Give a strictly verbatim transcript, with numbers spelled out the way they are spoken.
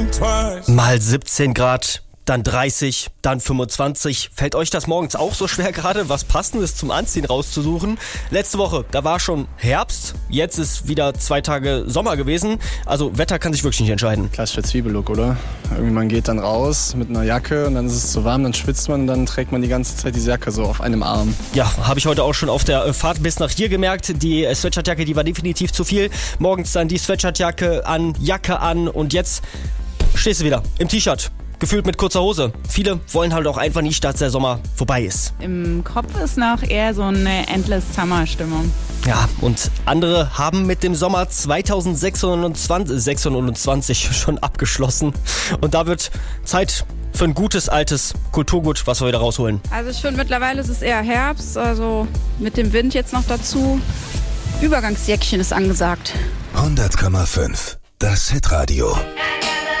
Mal siebzehn Grad, dann dreißig, dann fünfundzwanzig. Fällt euch das morgens auch so schwer gerade, was Passendes zum Anziehen rauszusuchen? Letzte Woche, da war schon Herbst, jetzt ist wieder zwei Tage Sommer gewesen. Also Wetter kann sich wirklich nicht entscheiden. Klassischer Zwiebellook, oder? Irgendwie man geht dann raus mit einer Jacke und dann ist es zu warm, dann schwitzt man und dann trägt man die ganze Zeit diese Jacke so auf einem Arm. Ja, habe ich heute auch schon auf der Fahrt bis nach hier gemerkt. Die Sweatshirtjacke, die war definitiv zu viel. Morgens dann die Sweatshirtjacke an, Jacke an und jetzt stehst du wieder im T-Shirt. Gefühlt mit kurzer Hose. Viele wollen halt auch einfach nicht, dass der Sommer vorbei ist. Im Kopf ist noch eher so eine Endless Summer-Stimmung. Ja, und andere haben mit dem Sommer zweitausendsechshundertzwanzig schon abgeschlossen. Und da wird Zeit für ein gutes, altes Kulturgut, was wir wieder rausholen. Also ich finde, mittlerweile ist es eher Herbst, also mit dem Wind jetzt noch dazu. Übergangsjäckchen ist angesagt. hundert Komma fünf, das Hitradio.